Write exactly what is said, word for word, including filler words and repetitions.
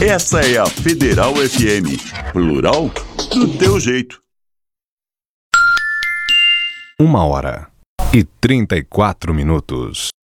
Essa é a Federal F M. Plural do teu jeito. Uma hora e trinta e quatro minutos.